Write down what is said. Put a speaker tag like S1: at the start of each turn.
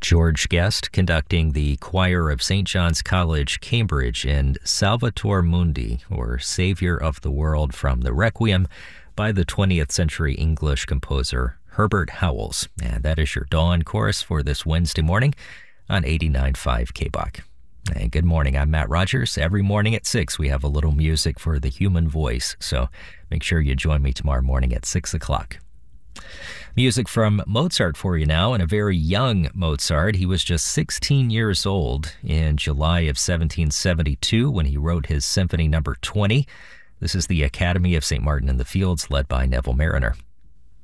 S1: George Guest conducting the choir of St. John's College, Cambridge, in Salvator Mundi, or Savior of the World, from the Requiem by the 20th century English composer Herbert Howells. And that is your dawn chorus for this Wednesday morning on 89.5 KBOC. And good morning, I'm Matt Rogers. Every morning at 6, we have a little music for the human voice, so make sure you join me tomorrow morning at 6 o'clock. Music from Mozart for you now, and a very young Mozart. He was just 16 years old in July of 1772 when he wrote his Symphony No. 20. This is the Academy of St. Martin in the Fields, led by Neville Marriner.